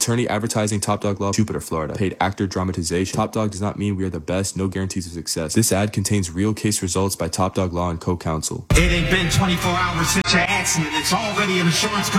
Attorney advertising Top Dog Law, Jupiter, Florida. Paid actor dramatization. Top Dog does not mean we are the best, no guarantees of success. This ad contains real case results by Top Dog Law and co-counsel. It ain't been 24 hours since your accident. It's already an insurance company.